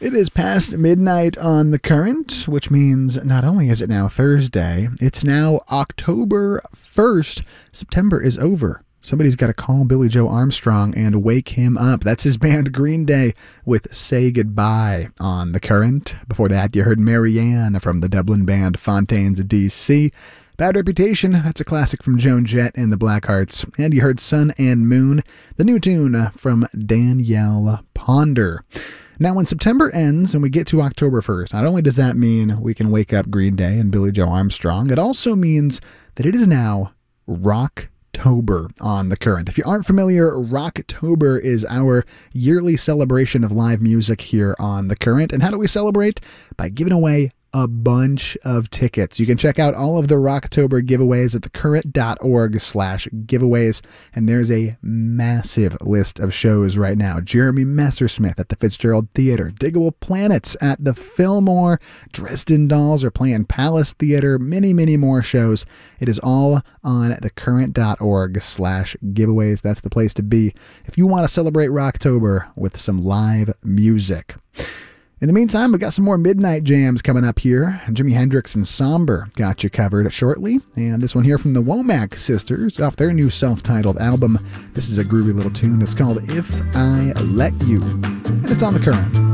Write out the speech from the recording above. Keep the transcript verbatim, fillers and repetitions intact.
It is past midnight on the current, which means not only is it now Thursday, it's now October first. September is over. Somebody's got to call Billy Joe Armstrong and wake him up. That's his band Green Day with Say Goodbye on the current. Before that, you heard Marianne from the Dublin band Fontaines D C. Bad Reputation, that's a classic from Joan Jett and the Blackhearts. And you heard Sun and Moon, the new tune from Danielle Ponder. Now, when September ends and we get to October first, not only does that mean we can wake up Green Day and Billy Joe Armstrong, it also means that it is now Rocktober on the current. If you aren't familiar, Rocktober is our yearly celebration of live music here on the current. And how do we celebrate? By giving away a bunch of tickets. You can check out all of the Rocktober giveaways at thecurrent.org slash giveaways. And there's a massive list of shows right now. Jeremy Messersmith at the Fitzgerald Theater, Diggable Planets at the Fillmore, Dresden Dolls are playing Palace Theater, many, many more shows. It is all on thecurrent.org slash giveaways. That's the place to be if you want to celebrate Rocktober with some live music. In the meantime, we got some more midnight jams coming up here. Jimi Hendrix and Somber got you covered shortly. And this one here from the Womack Sisters off their new self-titled album. This is a groovy little tune. It's called If I Let You. And it's on the current.